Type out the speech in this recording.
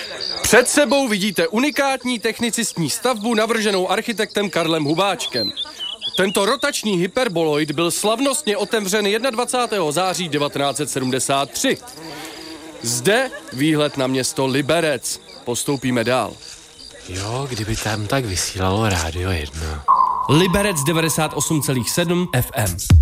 Před sebou vidíte unikátní technicistní stavbu navrženou architektem Karlem Hubáčkem. Tento rotační hyperboloid byl slavnostně otevřen 21. září 1973. Zde výhled na město Liberec. Postoupíme dál. Jo, kdyby tam tak vysílalo Rádio 1. Liberec 98,7 FM.